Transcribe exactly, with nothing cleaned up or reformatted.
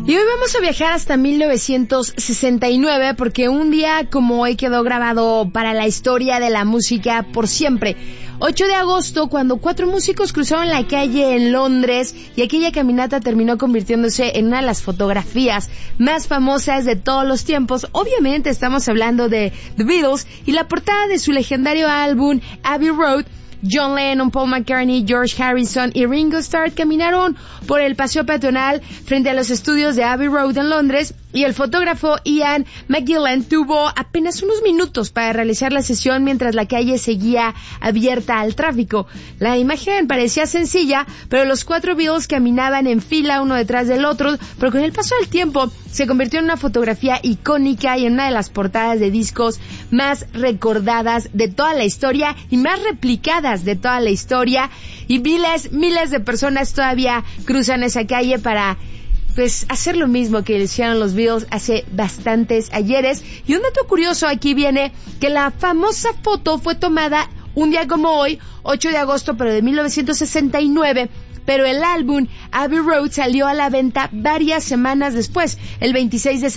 Y hoy vamos a viajar hasta mil novecientos sesenta y nueve porque un día como hoy quedó grabado para la historia de la música por siempre. ocho de agosto, cuando cuatro músicos cruzaron la calle en Londres y aquella caminata terminó convirtiéndose en una de las fotografías más famosas de todos los tiempos. Obviamente estamos hablando de The Beatles y la portada de su legendario álbum Abbey Road. John Lennon, Paul McCartney, George Harrison y Ringo Starr caminaron por el paseo peatonal frente a los estudios de Abbey Road en Londres y el fotógrafo Ian McGillan tuvo apenas unos minutos para realizar la sesión mientras la calle seguía abierta al tráfico. La imagen parecía sencilla, pero los cuatro Beatles caminaban en fila uno detrás del otro, pero con el paso del tiempo se convirtió en una fotografía icónica y en una de las portadas de discos más recordadas de toda la historia y más replicadas de toda la historia, y miles, miles de personas todavía cruzan esa calle para pues hacer lo mismo que hicieron los Beatles hace bastantes ayeres. Y un dato curioso aquí viene que la famosa foto fue tomada un día como hoy, ocho de agosto, pero de mil novecientos sesenta y nueve, pero el álbum Abbey Road salió a la venta varias semanas después, el veintiséis de septiembre